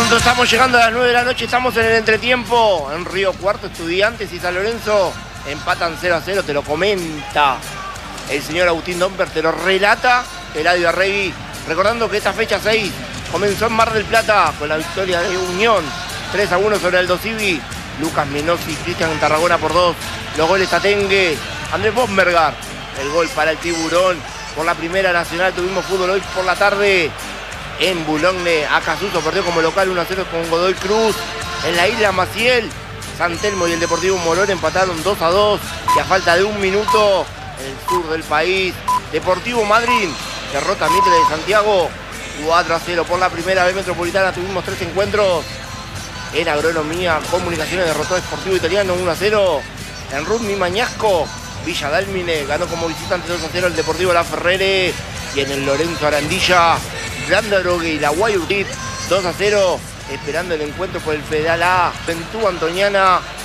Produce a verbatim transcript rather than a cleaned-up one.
Nosotros estamos llegando a las nueve de la noche, estamos en el entretiempo. En Río Cuarto, Estudiantes y San Lorenzo empatan cero a cero, te lo comenta el señor Agustín Domper, te lo relata Eladio Arregui. Recordando que esta fecha seis comenzó en Mar del Plata con la victoria de Unión tres a uno sobre Aldo Civi. Lucas Menossi y Cristian Tarragona por dos. Los goles Tatengue, Andrés Bombergar. El gol para el Tiburón. Por la Primera Nacional tuvimos fútbol hoy por la tarde en Boulogne. Acasuso perdió como local uno a cero con Godoy Cruz. En la Isla Maciel, San Telmo y el Deportivo Morón empataron dos a dos. Y a falta de un minuto, en el sur del país, Deportivo Madryn derrota a Mitre de Santiago cuatro a cero. Por la Primera B Metropolitana tuvimos tres encuentros. En Agronomía, Comunicaciones derrotó a Sportivo Italiano uno a cero. En Rugby Mañasco, Villa Dálmine ganó como visitante dos a cero el Deportivo La Ferrere. Y en el Lorenzo Arandilla, Grande Drogue y la Guayurrit dos a cero. Esperando el encuentro por el Federal A. Ventú Antoniana